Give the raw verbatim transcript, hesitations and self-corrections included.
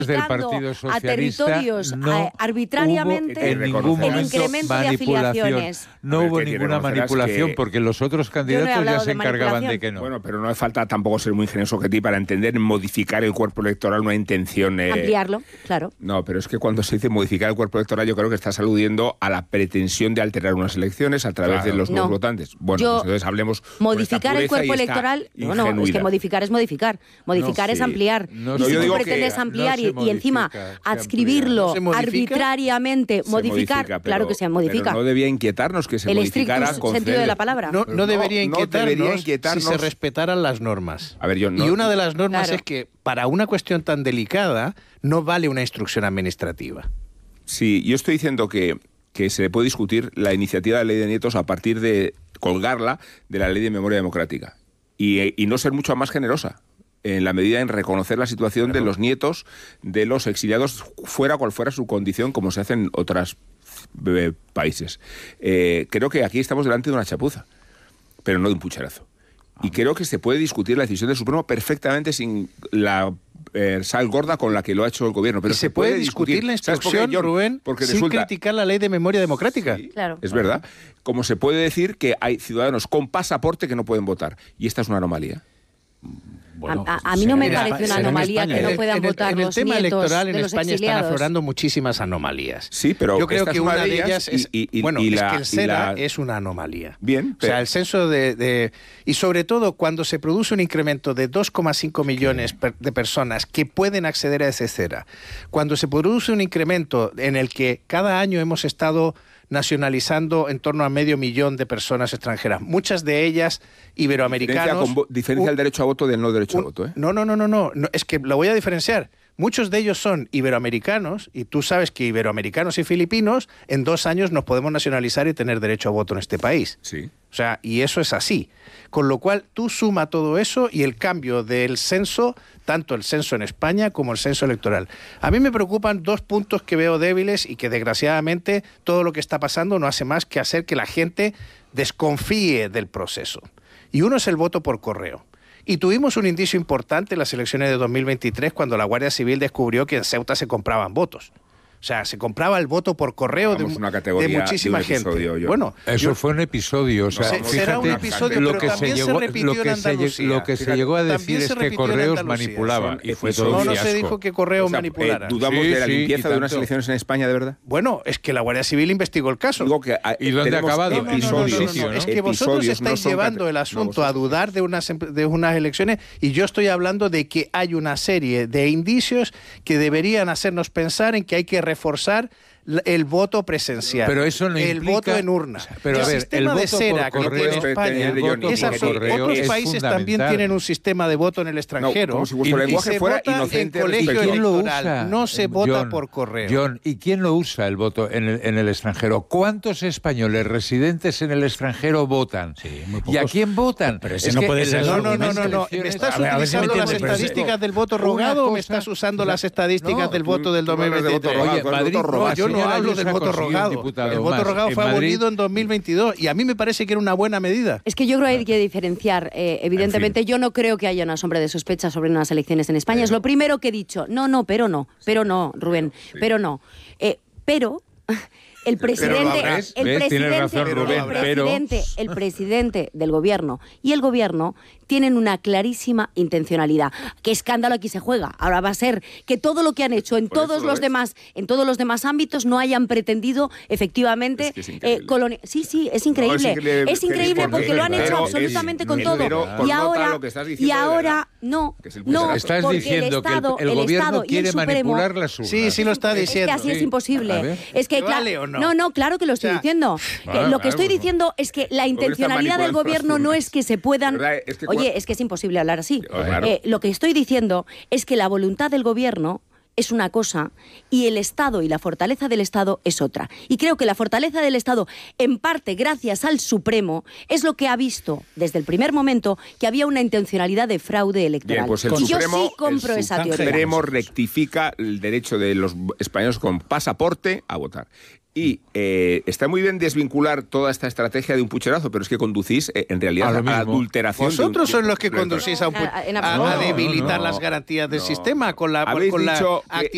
del Partido Socialista a territorios no a, arbitrariamente en ningún el incremento de afiliaciones. No hubo ninguna manipulación que... porque los otros candidatos no ya se encargaban de que no. Bueno, pero no hace falta tampoco ser muy ingenioso que ti para entender modificar el cuerpo electoral una intención... Eh... Ampliarlo, claro. No, pero es que cuando se dice modificar el cuerpo electoral yo creo que estás aludiendo a la pretensión de alterar unas elecciones a través claro. de los nuevos no. votantes. Bueno, yo, pues entonces hablemos... Modificar el cuerpo electoral... No, no, es que modificar es modificar. Modificar no, es sí. ampliar. No, y si tú pretendes ampliar no y, modifica, y encima adscribirlo ¿No arbitrariamente, se modificar, modifica, pero, claro que se modifica. Pero no debía inquietarnos que se el modificara... El estricto sentido de la palabra. No, no, debería, no, inquietarnos no debería inquietarnos si se respetaran las normas. A ver, yo no, y una de las normas claro. es que para una cuestión tan delicada no vale una instrucción administrativa. Sí, yo estoy diciendo que, que se puede discutir la iniciativa de ley de nietos a partir de colgarla de la ley de memoria democrática y, y no ser mucho más generosa en la medida en reconocer la situación claro. de los nietos de los exiliados, fuera cual fuera su condición, como se hace en otros eh, países. Eh, creo que aquí estamos delante de una chapuza, pero no de un pucherazo. Y creo que se puede discutir la decisión del Supremo perfectamente sin la eh, sal gorda con la que lo ha hecho el gobierno. Pero y se, se puede discutir, discutir la instrucción, por Rubén, porque sin resulta, criticar la ley de memoria democrática. Sí, claro. Es verdad. Como se puede decir que hay ciudadanos con pasaporte que no pueden votar. Y esta es una anomalía. Bueno, a, a, a mí no me Mira, parece una anomalía que no puedan en el, votar en el los tema nietos electoral en de los España exiliados. Están aflorando muchísimas anomalías. Sí, pero yo creo esta que es una, una de ellas es y, y, bueno, y es la, que el SEDA la... es una anomalía. Bien, pero... o sea, el censo de, de y sobre todo cuando se produce un incremento de dos coma cinco millones per, de personas que pueden acceder a ese SEDA, cuando se produce un incremento en el que cada año hemos estado nacionalizando en torno a medio millón de personas extranjeras, muchas de ellas iberoamericanos. Diferencia, con, diferencia uh, el derecho a voto del no derecho uh, a voto, ¿eh? No, no, no, no, no, no, es que lo voy a diferenciar. Muchos de ellos son iberoamericanos y tú sabes que iberoamericanos y filipinos en dos años nos podemos nacionalizar y tener derecho a voto en este país. Sí. O sea, y eso es así. Con lo cual, tú suma todo eso y el cambio del censo, tanto el censo en España como el censo electoral. A mí me preocupan dos puntos que veo débiles y que desgraciadamente todo lo que está pasando no hace más que hacer que la gente desconfíe del proceso. Y uno es el voto por correo. Y tuvimos un indicio importante en las elecciones de dos mil veintitrés cuando la Guardia Civil descubrió que en Ceuta se compraban votos. O sea, se compraba el voto por correo de, una de muchísima de gente. Yo. Bueno, eso yo, fue un episodio. O sea, se, fíjate, será un episodio, lo pero que también se, se llegó, repitió lo que en Andalucía. Se, lo que se Fíjate, llegó a decir es que Correos manipulaba. Y fue todo no, un no fiasco. se dijo que Correos o sea, manipulara. Eh, ¿Dudamos sí, de la sí, limpieza de unas elecciones en España, de verdad? Bueno, es que la Guardia Civil investigó el caso. Digo que, eh, ¿Y dónde ha acabado? No, no, no, no, no, no, no. Es que vosotros estáis no llevando el asunto no, a dudar de unas, de unas elecciones y yo estoy hablando de que hay una serie de indicios que deberían hacernos pensar en que hay que reforzar el voto presencial, pero eso no el implica, voto en urna. Pero el a ver, sistema el de cera que correo, tiene España, es otros es países también tienen un sistema de voto en el extranjero. No, como si vuestro lenguaje fuera inocente. En colegio ¿Quién lo electoral usa? no se vota John, por correo. John, ¿y quién lo usa el voto en el, en el extranjero? ¿Cuántos españoles residentes en el extranjero votan? Sí, muy ¿Y a quién votan? Pero ese es no puede ser. No, no, no, no, no. ¿Me estás ver, utilizando las entiendo, estadísticas del voto rogado o me estás usando las estadísticas del voto del dos mil veintitrés? Oye, Madrid, yo no hablo del voto rogado. El voto rogado fue abolido en dos mil veintidós y a mí me parece que era una buena medida. Es que yo creo que hay que diferenciar. Eh, evidentemente, en fin. Yo no creo que haya una sombra de sospecha sobre unas elecciones en España. Pero. Es lo primero que he dicho. No, no, pero no. Pero no, Rubén. Sí. Pero no. Eh, pero... El presidente, ¿ves? el, ¿ves? presidente, razón, Rubén, el, presidente el presidente del gobierno y el gobierno tienen una clarísima intencionalidad. ¿Qué escándalo aquí se juega? Ahora va a ser que todo lo que han hecho en Por todos los es. demás, en todos los demás ámbitos no hayan pretendido efectivamente es que es eh, coloni- Sí, sí, es increíble. No, es increíble, es increíble porque, porque lo han hecho absolutamente es, con todo. Pero, y ahora, y ahora no, no, estás porque diciendo el Estado, que el, el, el gobierno Estado quiere y el Supremo, manipular las urnas. Sí, sí lo está diciendo. Es que así sí. es imposible. Es que claro, No? no, no, claro que lo estoy o sea, diciendo. Vale, lo que vale, estoy bueno. diciendo es que la intencionalidad del gobierno no es que se puedan... Es que Oye, es que es imposible hablar así. Claro. Eh, lo que estoy diciendo es que la voluntad del gobierno es una cosa y el Estado y la fortaleza del Estado es otra. Y creo que la fortaleza del Estado, en parte gracias al Supremo, es lo que ha visto desde el primer momento que había una intencionalidad de fraude electoral. Bien, pues el y Supremo, yo sí compro el esa teoría. El Supremo rectifica el derecho de los españoles con pasaporte a votar. Y eh, está muy bien desvincular toda esta estrategia de un pucherazo, pero es que conducís eh, en realidad a, a la adulteración. Vosotros de un, sois los que conducís a, un pu- a, a, a debilitar no, no, las garantías del no. sistema con la, Habéis con dicho la que